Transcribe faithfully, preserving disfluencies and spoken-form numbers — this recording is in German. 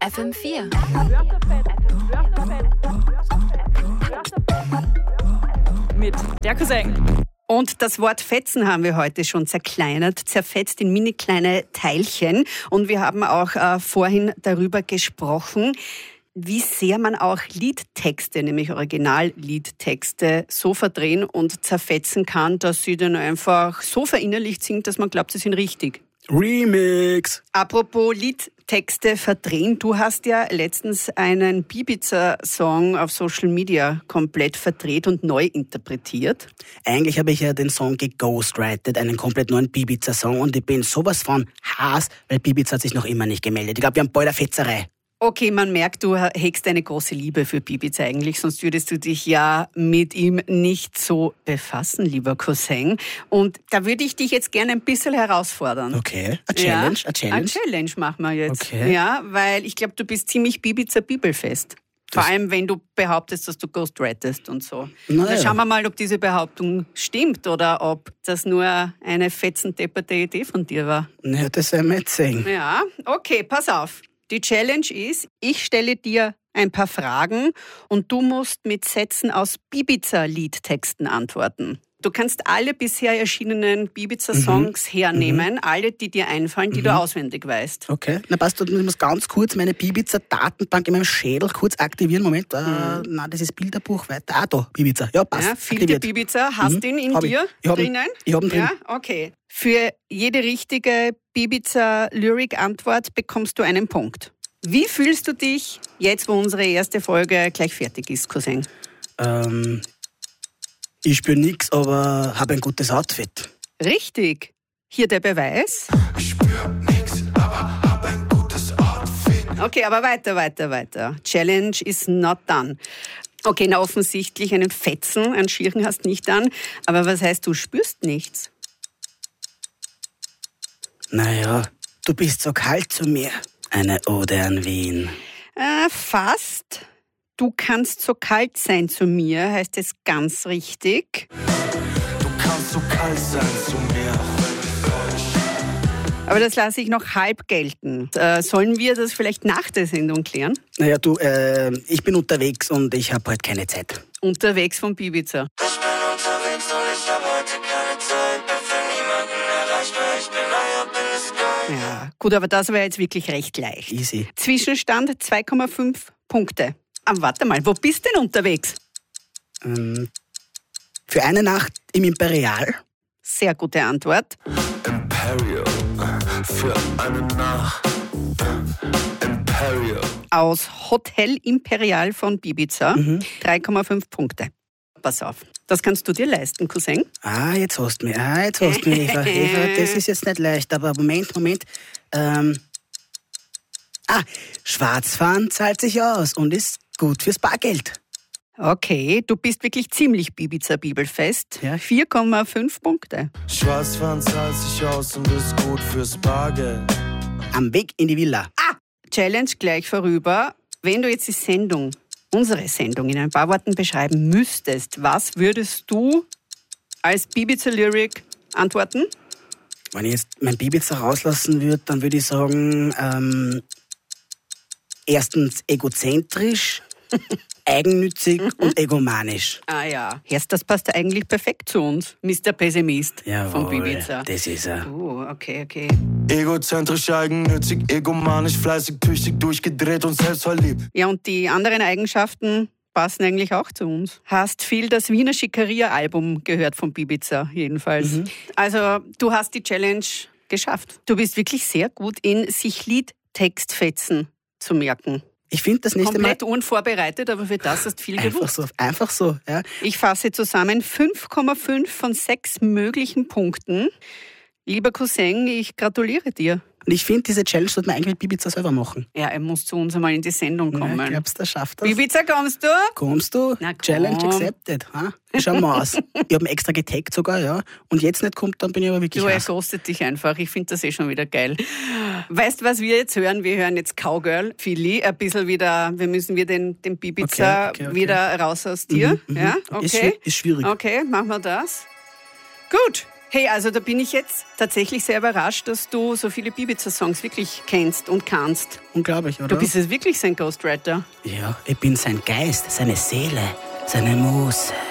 F M vier. Mit der Cousin. Und das Wort fetzen haben wir heute schon zerkleinert, zerfetzt in mini kleine Teilchen. Und wir haben auch äh, vorhin darüber gesprochen, wie sehr man auch Liedtexte, nämlich Originalliedtexte, so verdrehen und zerfetzen kann, dass sie dann einfach so verinnerlicht sind, dass man glaubt, sie sind richtig. Remix! Apropos Liedtexte verdrehen, du hast ja letztens einen Bibiza-Song auf Social Media komplett verdreht und neu interpretiert. Eigentlich habe ich ja den Song geghostwritet, einen komplett neuen Bibiza-Song, und ich bin sowas von Hass, weil Bibiza hat sich noch immer nicht gemeldet. Ich glaube, wir haben bald eine Fetzerei. Okay, man merkt, du hegst eine große Liebe für Bibiza eigentlich, sonst würdest du dich ja mit ihm nicht so befassen, lieber Cousin. Und da würde ich dich jetzt gerne ein bisschen herausfordern. Okay, eine Challenge, ja? eine Challenge. Eine Challenge machen wir jetzt. Okay. Ja, weil ich glaube, du bist ziemlich Bibiza-Bibelfest. Vor das allem, wenn du behauptest, dass du ghostwritest und so. Naja. Dann schauen wir mal, ob diese Behauptung stimmt oder ob das nur eine fetzendepperte Idee von dir war. Ja, das werden wir jetzt sehen. Ja, okay, pass auf. Die Challenge ist, ich stelle dir ein paar Fragen und du musst mit Sätzen aus Bibiza-Liedtexten antworten. Du kannst alle bisher erschienenen Bibiza-Songs mhm. hernehmen, mhm. alle, die dir einfallen, die mhm. du auswendig weißt. Okay, na passt, du musst ganz kurz meine Bibiza-Datenbank in meinem Schädel kurz aktivieren. Moment, mhm. äh, nein, das ist Bilderbuch weiter. Ah, da, Bibiza. Ja, passt. Ja, Filter Bibiza, hast du mhm. ihn in hab dir ich. Ich drinnen? Ich hab ihn drin. Ja, okay. Für jede richtige Bibiza-Lyrik-Antwort bekommst du einen Punkt. Wie fühlst du dich jetzt, wo unsere erste Folge gleich fertig ist, Cousin? Ähm, ich spüre nichts, aber habe ein gutes Outfit. Richtig. Hier der Beweis. Ich spüre nichts, aber habe ein gutes Outfit. Okay, aber weiter, weiter, weiter. Challenge is not done. Okay, na offensichtlich einen Fetzen, einen Schirchen hast nicht an. Aber was heißt, du spürst nichts? Naja, du bist so kalt zu mir. Eine Ode an Wien. Äh, fast. Du kannst so kalt sein zu mir, heißt es ganz richtig. Du kannst so kalt sein zu mir. Aber das lasse ich noch halb gelten. Äh, sollen wir das vielleicht nach der Sendung klären? Naja, du, äh, ich bin unterwegs und ich habe heute keine Zeit. Unterwegs von Bibiza. Ich bin unterwegs und ich habe heute keine Zeit. Bin für niemanden erreichbar. Ich bin euer Best. Ja, gut, aber das war jetzt wirklich recht leicht. Easy. Zwischenstand zwei Komma fünf Punkte. Aber warte mal, wo bist du denn unterwegs? Ähm, für eine Nacht im Imperial. Sehr gute Antwort. Imperial. Für eine Nacht. Imperial. Aus Hotel Imperial von Bibiza. Mhm. drei Komma fünf Punkte. Pass auf. Das kannst du dir leisten, Cousin. Ah, jetzt hast du mich. Ah, jetzt hast du mich, Eva. Eva, das ist jetzt nicht leicht, aber Moment, Moment. Ähm, ah, Schwarzfahren zahlt sich aus und ist gut fürs Bargeld. Okay, du bist wirklich ziemlich Bibiza-Bibelfest. Ja. vier Komma fünf Punkte. Schwarzfahren zahlt sich aus und ist gut fürs Bargeld. Am Weg in die Villa. Ah, Challenge gleich vorüber. Wenn du jetzt die Sendung, unsere Sendung, in ein paar Worten beschreiben müsstest, was würdest du als Bibiza-Lyrik antworten? Wenn ich jetzt mein Bibiza rauslassen würde, dann würde ich sagen, ähm, erstens egozentrisch, eigennützig und egomanisch. Ah ja. Erst, das passt eigentlich perfekt zu uns, Mister Pessimist Jawohl, von Bibiza. das ist er. Oh, okay, okay. Egozentrisch, eigennützig, egomanisch, fleißig, tüchtig, durchgedreht und selbstverliebt. Ja, und die anderen Eigenschaften passen eigentlich auch zu uns. Hast viel das Wiener Schickeria-Album gehört von Bibiza, jedenfalls. Mhm. Also, du hast die Challenge geschafft. Du bist wirklich sehr gut in sich Liedtextfetzen zu merken. Ich finde das nächste Komplett Mal unvorbereitet, aber für das hast du viel einfach gewusst. so, einfach so. Ja. Ich fasse zusammen fünf Komma fünf von sechs möglichen Punkten. Lieber Cousin, ich gratuliere dir. Und ich finde, diese Challenge sollte man eigentlich mit Bibiza selber machen. Ja, er muss zu uns einmal in die Sendung kommen. Ja, glaubst du, der schafft das? Bibiza, kommst du? Kommst du? Na, komm. Challenge accepted. Ha? Schauen wir aus. Ich habe ihn extra getaggt sogar, ja. Und jetzt nicht kommt, dann bin ich aber wirklich Du, er heiß. ghostet dich einfach. Ich finde das eh schon wieder geil. Weißt du, was wir jetzt hören? Wir hören jetzt Cowgirl, Philly, ein bisschen wieder, wir müssen wir den, den Bibiza Okay, okay, okay. wieder raus aus dir. Mhm, mhm. Ja, Ist, okay. schwi- ist schwierig. Okay, machen wir das. Gut, Hey, also da bin ich jetzt tatsächlich sehr überrascht, dass du so viele Ibiza-Songs wirklich kennst und kannst. Unglaublich, oder? Du bist jetzt wirklich sein Ghostwriter. Ja, ich bin sein Geist, seine Seele, seine Muse.